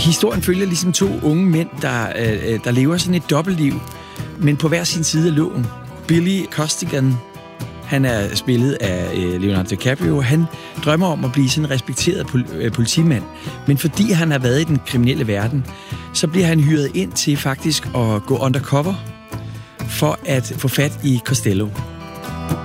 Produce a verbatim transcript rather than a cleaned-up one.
historien følger ligesom to unge mænd, der, øh, der lever sådan et dobbeltliv, men på hver sin side af loven. Billy Costigan, han er spillet af øh, Leonardo DiCaprio. Han drømmer om at blive sådan en respekteret pol- øh, politimand, men fordi han har været i den kriminelle verden, så bliver han hyret ind til faktisk at gå undercover for at få fat i Costello.